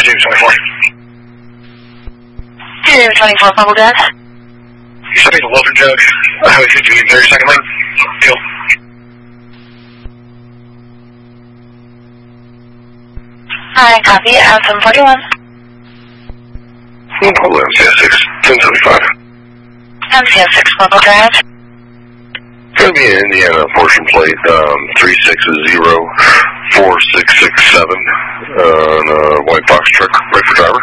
James 24. James 24, Bubble Gas. You sent me to Logan Jug. Highway 50, 32nd lane. Deal. Hi, copy. Outcome 41. No problem. CS6, 1075. MCS6, Bubble Drive. Going to be an Indiana portion plate, 3604667, on a white box truck, right for driver.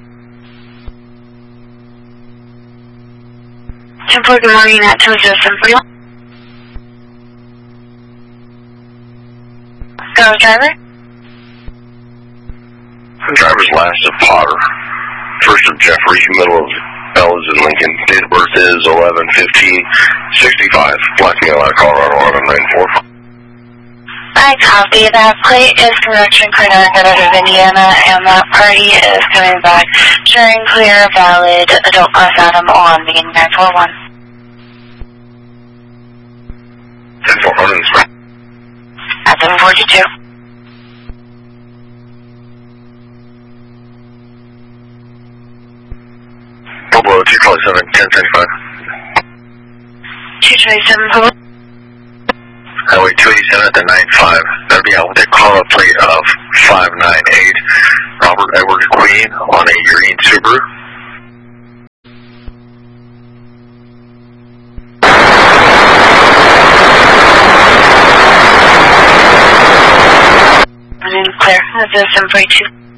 10-4, good morning, at 20741. Go, driver. Driver's last of Potter, first of Jeffrey, middle of Ellis and Lincoln. Date of birth is 11/15/65. Black Male out of Colorado on a 94. I copy. That plate is correction Connecticut out of Indiana, and that party is coming back. Sharing clear, valid, adult class Adam on beginning 941. 10-400. At 742. Pueblo 227, 1075. 227, Pueblo. Highway 287 at the 95. That'll be out with a call-up plate of 598. Robert Edward Queen on a green Subaru. Clear. That's 742.